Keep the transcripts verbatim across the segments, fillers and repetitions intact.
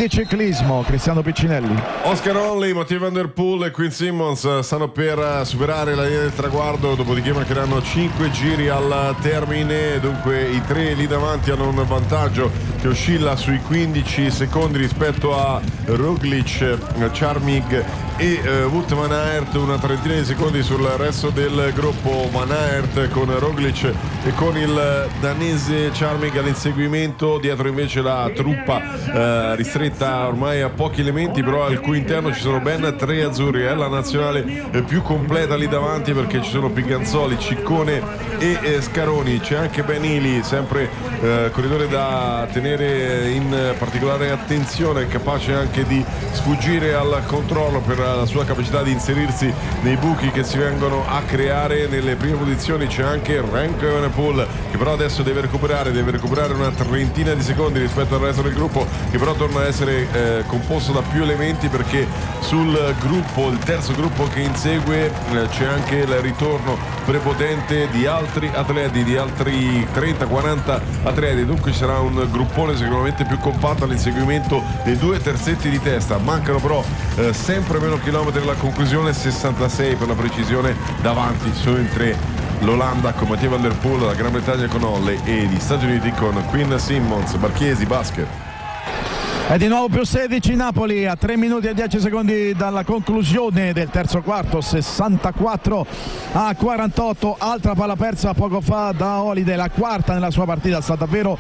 di ciclismo, Cristiano Piccinelli. Oscar Onley, Mathieu Van Der Poel e Quinn Simmons stanno per superare la linea del traguardo, dopodiché mancheranno cinque giri al termine. Dunque i tre lì davanti hanno un vantaggio che oscilla sui quindici secondi rispetto a Roglic, Charmig e uh, Wout van Aert, una trentina di secondi sul resto del gruppo. Van Aert con Roglic e con il danese Charmig all'inseguimento, dietro invece la truppa uh, ristretta ormai a pochi elementi, però al cui interno ci sono ben tre azzurri. È la nazionale più completa lì davanti perché ci sono Piganzoli, Ciccone e eh, Scaroni. C'è anche Ben Healy, sempre eh, corridore da tenere in particolare attenzione, capace anche di sfuggire al controllo per la sua capacità di inserirsi nei buchi che si vengono a creare. Nelle prime posizioni c'è anche Remco Evenepoel, che però adesso deve recuperare deve recuperare una trentina di secondi rispetto al resto del gruppo, che però torna a essere eh, composto da più elementi, perché sul gruppo, il terzo gruppo che insegue, eh, c'è anche il ritorno prepotente di altri atleti, di altri trenta quaranta atleti. Dunque ci sarà un gruppone sicuramente più compatto all'inseguimento dei due terzetti di testa. Mancano però eh, sempre meno chilometri alla conclusione, sessantasei per la precisione. Davanti sono in tre l'Olanda con Mathieu Van Der Poel, la Gran Bretagna con Onley e gli Stati Uniti con Quinn Simmons. Marchesi, basket. E di nuovo più sedici Napoli a tre minuti e dieci secondi dalla conclusione del terzo quarto, sessantaquattro a quarantotto. Altra palla persa poco fa da Holiday, la quarta nella sua partita. Sta davvero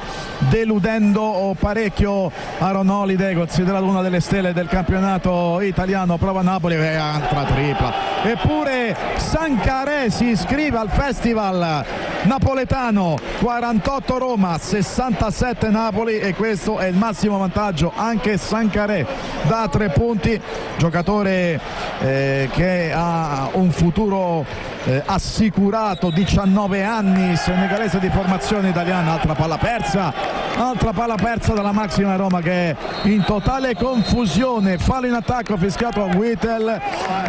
deludendo parecchio Aaron Holiday, considerato una delle stelle del campionato italiano. Prova Napoli e altra tripla. Eppure Sancaré si iscrive al festival napoletano. Quarantotto Roma, sessantasette Napoli, e questo è il massimo vantaggio. Anche Sancaré da tre punti, giocatore eh, che ha un futuro eh, assicurato, diciannove anni, senegalese di formazione italiana. Altra palla persa, altra palla persa dalla Maxima Roma, che è in totale confusione. Fallo in attacco fischiato a Whittle.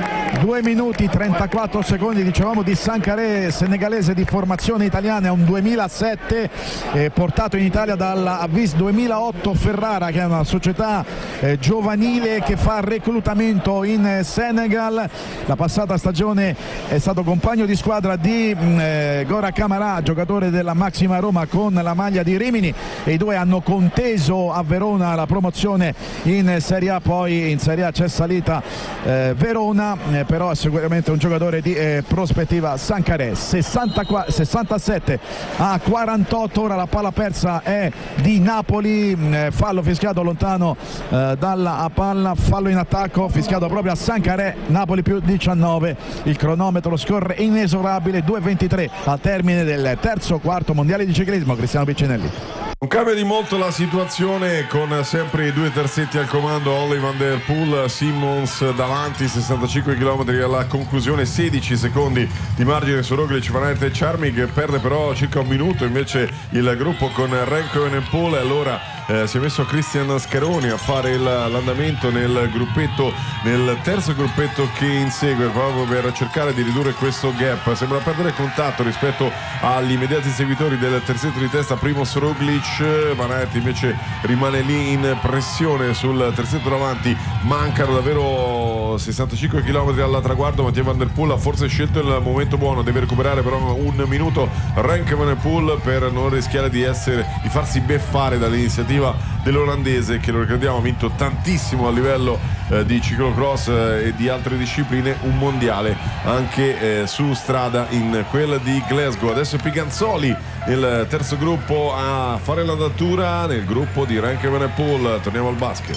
Due minuti trentaquattro secondi, dicevamo, di Sancaré, senegalese di formazione italiana. È un duemilasette, eh, portato in Italia dalla Avis duemilaotto Ferrara, che è una società eh, giovanile che fa reclutamento in eh, Senegal. La passata stagione è stato compagno di squadra di mh, eh, Gora Camarà, giocatore della Maxima Roma con la maglia di Rimini, e i due hanno conteso a Verona la promozione in Serie A. Poi in Serie A c'è salita eh, Verona, eh, però è sicuramente un giocatore di eh, prospettiva. Sancaré, sessantasette a quarantotto. Ora la palla persa è di Napoli, eh, fallo fischiato lontano eh, dalla palla, fallo in attacco fischiato proprio a Sancaré. Napoli più diciannove, il cronometro scorre inesorabile. Due ventitré al termine del terzo quarto mondiale di ciclismo. Cristiano Piccinelli. Non cambia di molto la situazione, con sempre i due terzetti al comando, Onley, Van Der Poel, Simmons davanti, sessantacinque chilometri alla conclusione, sedici secondi di margine su Roglic, Van Aert e Charmig. Perde però circa un minuto invece il gruppo con Remco Evenepoel. Allora eh, si è messo Christian Scaroni a fare il, l'andamento nel gruppetto, nel terzo gruppetto che insegue, proprio per cercare di ridurre questo gap. Sembra perdere contatto rispetto agli immediati seguitori del terzetto di testa, Primož Roglic. Van Aert invece rimane lì in pressione sul terzetto davanti. Mancano davvero sessantacinque chilometri al traguardo. Mathieu Van Der Poel ha forse scelto il momento buono, deve recuperare però un minuto Remco Evenepoel per non rischiare di essere di farsi beffare dall'iniziativa dell'olandese, che lo ricordiamo ha vinto tantissimo a livello eh, di ciclocross eh, e di altre discipline, un mondiale anche eh, su strada in quella di Glasgow. Adesso Piganzoli, il terzo gruppo, a fare l'andatura nel gruppo di Remco Evenepoel. Torniamo al basket.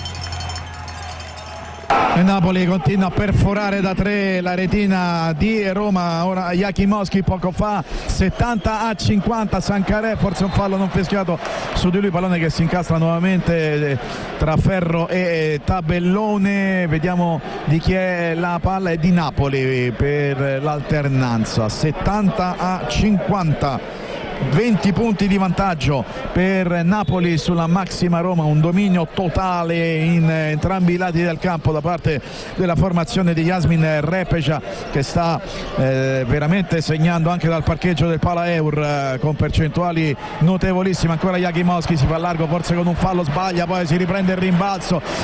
E Napoli continua a perforare da tre la retina di Roma. Ora Jakimowski poco fa, settanta a cinquanta. Sancaré, forse un fallo non fischiato su di lui, pallone che si incastra nuovamente tra ferro e tabellone. Vediamo di chi è la palla, è di Napoli per l'alternanza. Settanta a cinquanta, venti punti di vantaggio per Napoli sulla Maxima Roma, un dominio totale in entrambi i lati del campo da parte della formazione di Yasmin Repeja, che sta eh, veramente segnando anche dal parcheggio del Pala Eur eh, con percentuali notevolissime. Ancora Jakimowski si fa largo, forse con un fallo sbaglia, poi si riprende il rimbalzo,